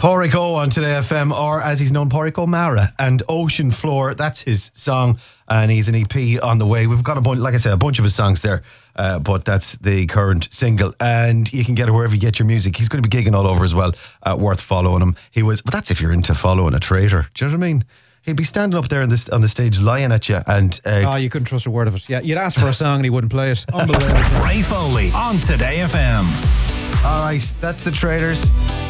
Porrico on Today FM, or as he's known, Porrico Mara, and Ocean Floor. That's his song, and he's an EP on the way. We've got a bunch of his songs there, but that's the current single, and you can get it wherever you get your music. He's going to be gigging all over as well. Worth following him. But that's if you're into following a traitor. Do you know what I mean? He'd be standing up there on the stage lying at you, and you couldn't trust a word of it. Yeah, you'd ask for a song and he wouldn't play it. Unbelievable. Ray Foley on Today FM. All right, that's the Traitors.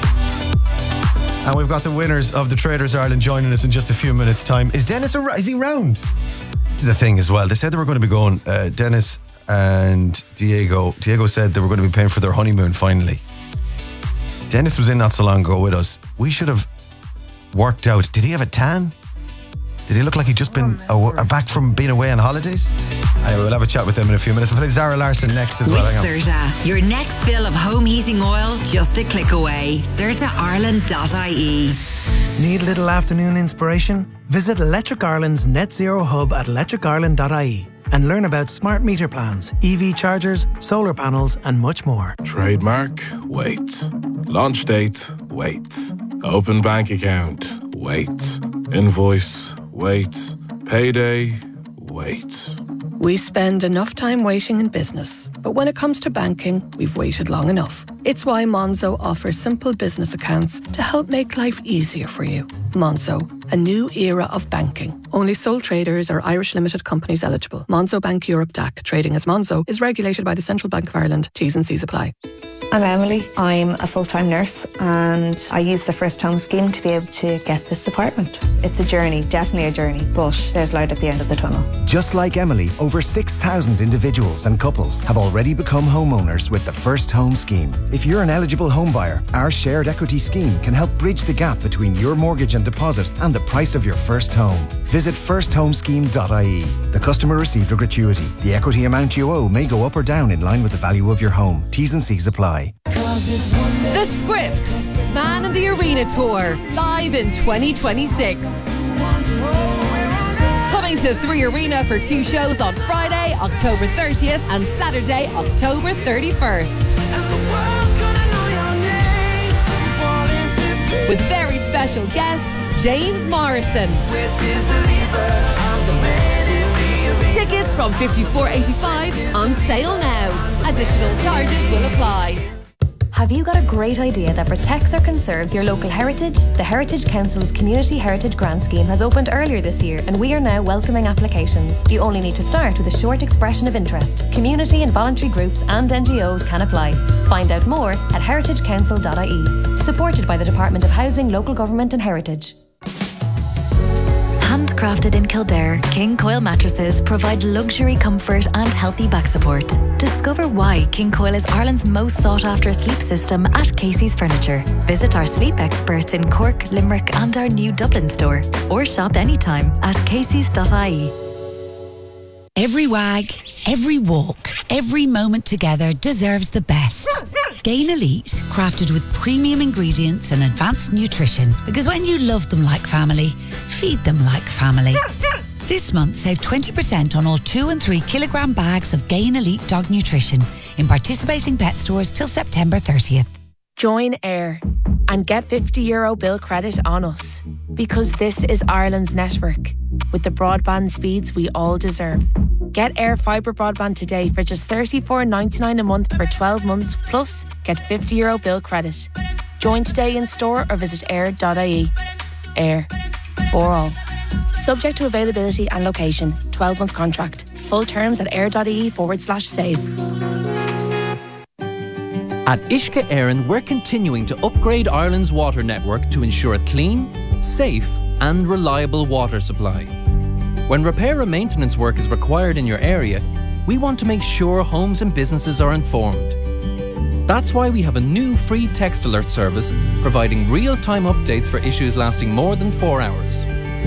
And we've got the winners of the Traitors Ireland joining us in just a few minutes' time. Is Dennis is he round? The thing as well. They said they were going to be going, Dennis and Diego. Diego said they were going to be paying for their honeymoon finally. Dennis was in not so long ago with us. We should have worked out. Did he have a tan? Did he look like he'd just been back from being away on holidays? Anyway, we'll have a chat with him in a few minutes. We'll play Zara Larsson next as well. With Certa, your next fill of home heating oil, just a click away. CertaIreland.ie. Need a little afternoon inspiration? Visit Electric Ireland's Net Zero Hub at electricireland.ie and learn about smart meter plans, EV chargers, solar panels and much more. Trademark, wait. Launch date, wait. Open bank account, wait. Invoice, wait. Payday, wait. We spend enough time waiting in business, but when it comes to banking, we've waited long enough. It's why Monzo offers simple business accounts to help make life easier for you. Monzo, a new era of banking. Only sole traders or Irish limited companies eligible. Monzo Bank Europe DAC, trading as Monzo, is regulated by the Central Bank of Ireland. T's and C's apply. I'm Emily. I'm a full-time nurse and I use the First Home Scheme to be able to get this apartment. It's a journey, definitely a journey, but there's light at the end of the tunnel. Just like Emily, over 6,000 individuals and couples have already become homeowners with the First Home Scheme. If you're an eligible home buyer, our shared equity scheme can help bridge the gap between your mortgage and deposit and the price of your first home. Visit firsthomscheme.ie. The customer received a gratuity. The equity amount you owe may go up or down in line with the value of your home. T's and C's apply. The Script, Man in the Arena Tour, live in 2026. Coming to 3 Arena for 2 shows on Friday, October 30th and Saturday, October 31st. With very special guest, James Morrison. Tickets from $54.85 on sale now. Additional charges will apply. Have you got a great idea that protects or conserves your local heritage? The Heritage Council's Community Heritage Grant Scheme has opened earlier this year and we are now welcoming applications. You only need to start with a short expression of interest. Community and voluntary groups and NGOs can apply. Find out more at heritagecouncil.ie. Supported by the Department of Housing, Local Government and Heritage. Handcrafted in Kildare, King Coil mattresses provide luxury comfort and healthy back support. Discover why King Coil is Ireland's most sought after sleep system at Casey's Furniture. Visit our sleep experts in Cork, Limerick and our new Dublin store, or shop anytime at caseys.ie. Every wag, every walk, every moment together deserves the best. Gain Elite, crafted with premium ingredients and advanced nutrition, because when you love them like family, feed them like family. This month, save 20% on all 2 and 3 kilogram bags of Gain Elite dog nutrition in participating pet stores till September 30th. Join AIR and get €50 bill credit on us, because this is Ireland's network with the broadband speeds we all deserve. Get Air Fibre broadband today for just $34.99 a month for 12 months, plus get €50 bill credit. Join today in store or visit air.ie. Air. For all. Subject to availability and location. 12-month contract. Full terms at air.ie/save. At Ishka Éireann, we're continuing to upgrade Ireland's water network to ensure a clean, safe and reliable water supply. When repair and maintenance work is required in your area, we want to make sure homes and businesses are informed. That's why we have a new free text alert service providing real-time updates for issues lasting more than 4 hours.